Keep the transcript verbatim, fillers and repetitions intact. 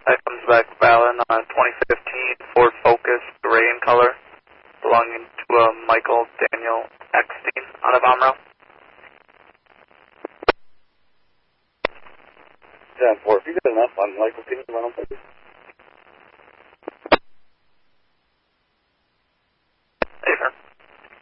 That comes back valid on a twenty fifteen Ford Focus, gray in color, belonging to a Michael Daniel Eckstein out of Amro. ten four, if you get enough on Michael, can you run him, please?